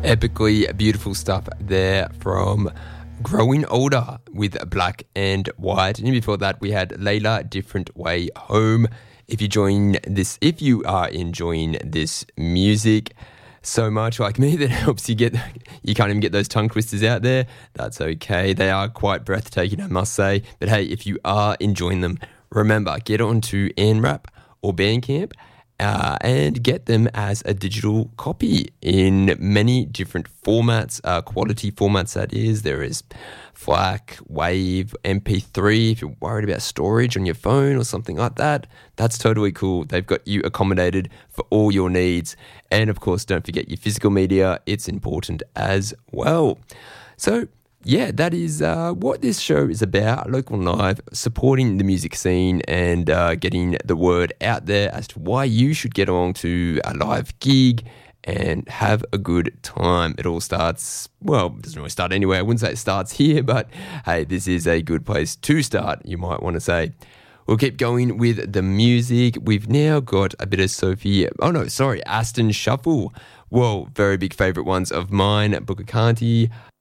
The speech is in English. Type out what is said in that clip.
Epically beautiful stuff there from Growing Older with Black and White. And before that, we had Layla, Different Way Home. If you are enjoying this music so much like me, that helps you you can't even get those tongue twisters out there. That's okay. They are quite breathtaking, I must say. But hey, if you are enjoying them, remember, get onto NRAP or Bandcamp and get them as a digital copy in many different formats, quality formats that is. There is FLAC, WAVE, MP3. If you're worried about storage on your phone or something like that, that's totally cool. They've got you accommodated for all your needs. And of course, don't forget your physical media. It's important as well. So yeah, that is what this show is about, Local and Live, supporting the music scene and getting the word out there as to why you should get along to a live gig and have a good time. It all starts, well, it doesn't really start anywhere. I wouldn't say it starts here, but hey, this is a good place to start, you might want to say. We'll keep going with the music. We've now got a bit of Aston Shuffle. Whoa, very big favourite ones of mine. Booker Kanti,